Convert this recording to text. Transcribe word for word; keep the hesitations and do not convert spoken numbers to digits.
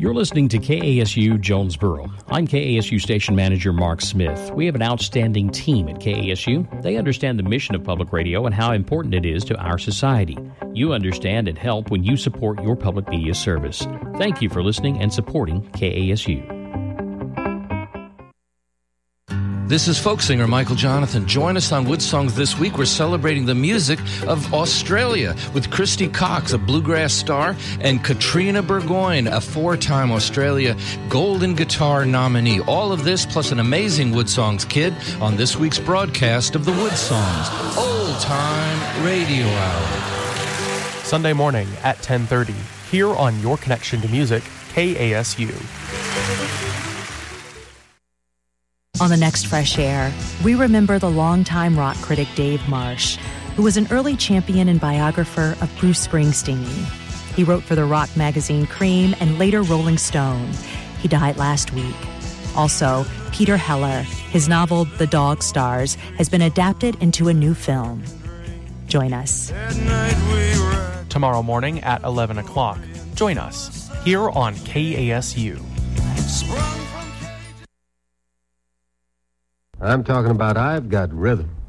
You're listening to K A S U Jonesboro. I'm K A S U Station Manager Mark Smith. We have an outstanding team at K A S U. They understand the mission of public radio and how important it is to our society. You understand and help when you support your public media service. Thank you for listening and supporting K A S U. This is folk singer Michael Jonathan. Join us on Wood Songs this week. We're celebrating the music of Australia with Christy Cox, a bluegrass star, and Katrina Burgoyne, a four-time Australia Golden Guitar nominee. All of this plus an amazing Wood Songs kid on this week's broadcast of the Wood Songs Old Time Radio Hour. Sunday morning at ten thirty, here on Your Connection to Music, K A S U. On the next Fresh Air, we remember the longtime rock critic Dave Marsh, who was an early champion and biographer of Bruce Springsteen. He wrote for the rock magazine Cream and later Rolling Stone. He died last week. Also, Peter Heller, his novel The Dog Stars, has been adapted into a new film. Join us. Tomorrow morning at eleven o'clock. Join us here on K A S U. I'm talking about I've Got Rhythm.